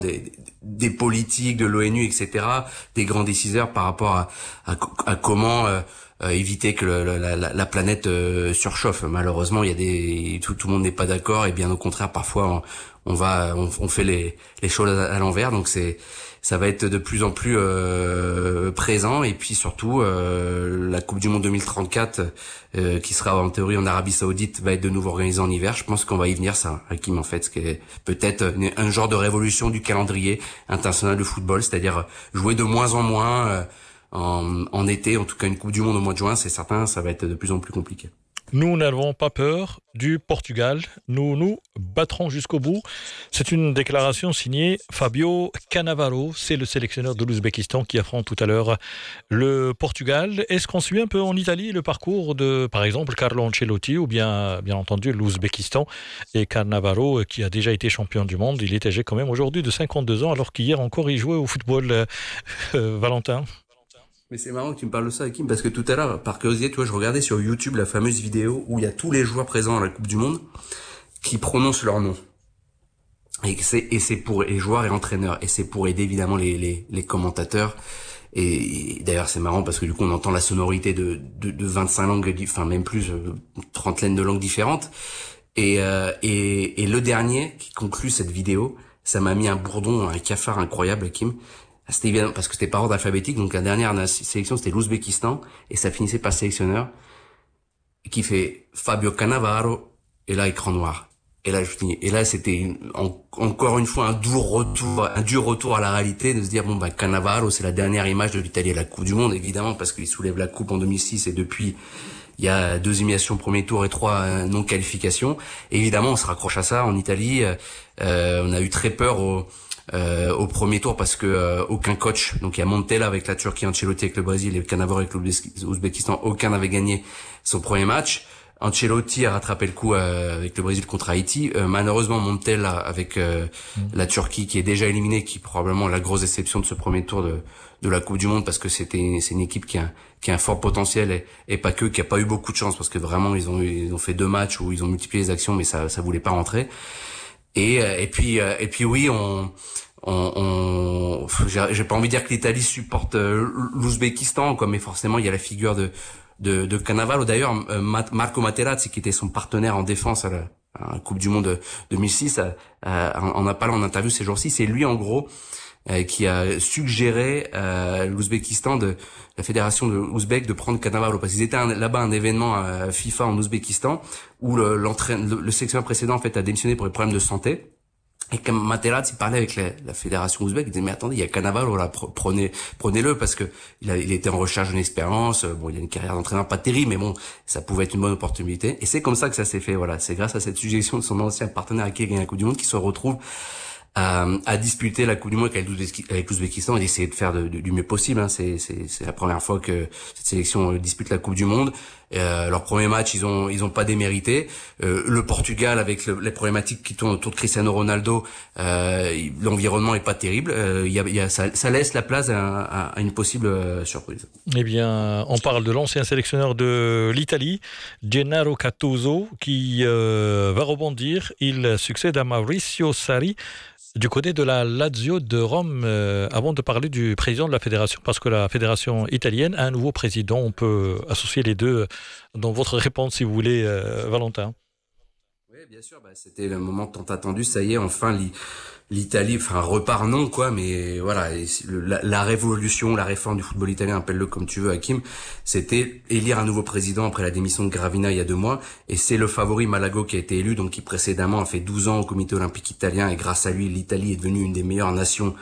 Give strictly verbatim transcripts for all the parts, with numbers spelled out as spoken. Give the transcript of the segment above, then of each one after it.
des, des politiques de l'ONU, et cetera, des grands décideurs par rapport à, à, à comment euh, euh, éviter que le, la, la, la planète euh, surchauffe. Malheureusement, il y a des tout, tout le monde n'est pas d'accord et bien au contraire, parfois on, on va on, on fait les, les choses à, à l'envers. Donc c'est ça va être de plus en plus euh, présent et puis surtout euh, la Coupe du Monde deux mille trente-quatre euh, qui sera en théorie en Arabie Saoudite va être de nouveau organisée en hiver. Je pense qu'on va y venir ça, Hakim, en fait, ce qui est peut-être un genre de révolution du calendrier international de football, c'est-à-dire jouer de moins en moins euh, en, en été, en tout cas une Coupe du Monde au mois de juin, c'est certain, ça va être de plus en plus compliqué. Nous n'avons pas peur du Portugal. Nous nous battrons jusqu'au bout. C'est une déclaration signée Fabio Cannavaro. C'est le sélectionneur de l'Ouzbékistan qui affronte tout à l'heure le Portugal. Est-ce qu'on suit un peu en Italie le parcours de, par exemple, Carlo Ancelotti ou bien, bien entendu, l'Ouzbékistan et Cannavaro qui a déjà été champion du monde. Il est âgé quand même aujourd'hui de cinquante-deux ans alors qu'hier encore il jouait au football, euh, euh, Valentin. Mais c'est marrant que tu me parles de ça, Hakim, parce que tout à l'heure, par curiosité, tu vois, je regardais sur YouTube la fameuse vidéo où il y a tous les joueurs présents à la Coupe du Monde qui prononcent leur nom. Et c'est, et c'est pour les joueurs et entraîneurs. Et c'est pour aider évidemment les, les, les commentateurs. Et, et d'ailleurs, c'est marrant parce que du coup, on entend la sonorité de, de, de vingt-cinq langues, enfin même plus, euh, trentaine de langues différentes. Et, euh, et, et le dernier qui conclut cette vidéo, ça m'a mis un bourdon, un cafard incroyable, Hakim. C'était évidemment parce que c'était par ordre alphabétique, donc la dernière sélection c'était l'Ouzbékistan et ça finissait par sélectionneur qui fait Fabio Cannavaro et là écran noir. Et là je finis. Et là c'était une, en, encore une fois un dur retour, un dur retour à la réalité de se dire bon bah Cannavaro c'est la dernière image de l'Italie à la Coupe du Monde évidemment parce qu'il soulève la coupe en deux mille six et depuis il y a deux éliminations premier tour et trois non qualifications. Et évidemment on se raccroche à ça en Italie. Euh, on a eu très peur au Euh, au premier tour parce que euh, aucun coach, donc il y a Montella avec la Turquie, Ancelotti avec le Brésil et Cannavaro avec l'Ouzbékistan, aucun n'avait gagné son premier match. Ancelotti a rattrapé le coup euh, avec le Brésil contre Haïti. Euh, malheureusement, Montella avec euh, mmh. la Turquie qui est déjà éliminée, qui est probablement la grosse déception de ce premier tour de, de la Coupe du Monde parce que c'était c'est une équipe qui a, qui a un fort potentiel et, et pas que, qui a pas eu beaucoup de chance parce que vraiment ils ont ils ont fait deux matchs où ils ont multiplié les actions mais ça ça voulait pas rentrer. Et et puis et puis oui on on, on j'ai, j'ai pas envie de dire que l'Italie supporte l'Ouzbékistan quoi mais forcément il y a la figure de de de Cannavaro d'ailleurs Marco Materazzi qui était son partenaire en défense à la, à la Coupe du Monde deux mille six euh, en a parlé en interview ces jours-ci c'est lui en gros euh, qui a suggéré euh, l'Ouzbékistan de la fédération de Ouzbek de prendre Cannavaro parce qu'ils étaient un, là-bas un événement à FIFA en Ouzbékistan où le, l'entraîne, le, le sélectionneur précédent en fait a démissionné pour des problèmes de santé et comme Materazzi parlait avec la, la fédération ouzbek, il disait mais attendez il y a Cannavaro là prenez prenez-le parce que il a il était en recherche d'une expérience bon il a une carrière d'entraîneur pas terrible mais bon ça pouvait être une bonne opportunité et c'est comme ça que ça s'est fait voilà c'est grâce à cette suggestion de son ancien partenaire avec qui il a gagné la Coupe du Monde qu'il se retrouve à, à disputer la Coupe du Monde avec l'Ouzbékistan et d'essayer de faire de, de, du mieux possible. Hein. C'est, c'est, c'est la première fois que cette sélection dispute la Coupe du Monde. Euh, leur premier match, ils ont ils ont pas démérité. Euh, le Portugal, avec le, les problématiques qui tournent autour de Cristiano Ronaldo, euh, l'environnement est pas terrible. Euh, il y a, il y a ça, ça laisse la place à, à, à une possible euh, surprise. Eh bien, on parle de l'ancien sélectionneur de l'Italie, Gennaro Gattuso, qui euh, va rebondir. Il succède à Maurizio Sarri. Du côté de la Lazio de Rome, euh, avant de parler du président de la fédération, parce que la fédération italienne a un nouveau président, on peut associer les deux dans votre réponse si vous voulez, euh, Valentin. Oui, bien sûr, bah, c'était le moment tant attendu, ça y est, enfin l'Italie, enfin repart non quoi, mais voilà, la, la révolution, la réforme du football italien, appelle-le comme tu veux Hakim, c'était élire un nouveau président après la démission de Gravina il y a deux mois, et c'est le favori Malago qui a été élu, donc qui précédemment a fait douze ans au comité olympique italien, et grâce à lui, l'Italie est devenue une des meilleures nations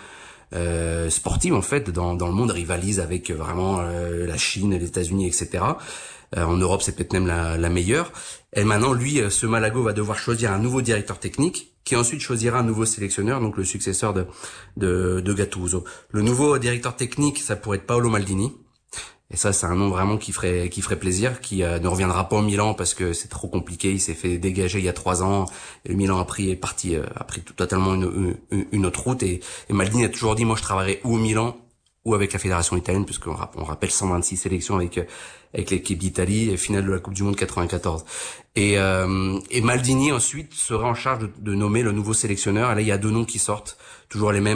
euh, sportives en fait, dans, dans le monde, rivalise avec vraiment euh, la Chine, les États-Unis, et cetera. Euh, en Europe, c'est peut-être même la, la meilleure. Et maintenant, lui, ce Malago va devoir choisir un nouveau directeur technique, qui ensuite choisira un nouveau sélectionneur, donc le successeur de, de, de Gattuso. Le nouveau directeur technique, ça pourrait être Paolo Maldini. Et ça, c'est un nom vraiment qui ferait, qui ferait plaisir, qui euh, ne reviendra pas au Milan parce que c'est trop compliqué. Il s'est fait dégager il y a trois ans. Et le Milan a pris, est parti, euh, a pris totalement une, une, une autre route. Et, et Maldini a toujours dit, moi, je travaillerai ou au Milan ou avec la fédération italienne, puisqu'on on rappelle cent vingt-six sélections avec avec l'équipe d'Italie et finale de la Coupe du Monde quatre-vingt-quatorze. Et, euh, et Maldini ensuite sera en charge de, de nommer le nouveau sélectionneur. Et là, il y a deux noms qui sortent, toujours les mêmes.